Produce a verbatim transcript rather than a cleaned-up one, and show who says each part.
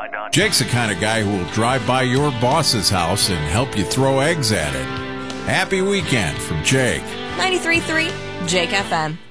Speaker 1: Jake's the kind of guy who will drive by your boss's house and help you throw eggs at it. Happy weekend from Jake.
Speaker 2: ninety-three point three Jake F M.